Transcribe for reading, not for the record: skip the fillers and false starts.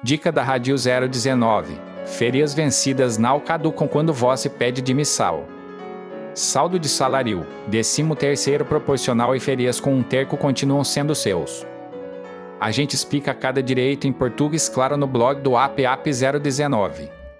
Dica da Rádio 019. Férias vencidas não caducam quando você pede demissão. Saldo de salário, 13º proporcional e férias com um terço continuam sendo seus. A gente explica cada direito em português claro no blog do APAP 019.